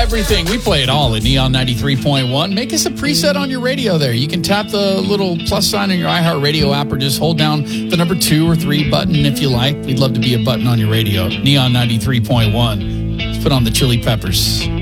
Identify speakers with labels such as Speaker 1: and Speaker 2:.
Speaker 1: everything. We play it all at Neon 93.1. Make us a preset on your radio there. You can tap the little plus sign on your iHeartRadio app or just hold down the number 2 or 3 button if you like. We'd love to be a button on your radio. Neon 93.1. Let's put on the Chili Peppers.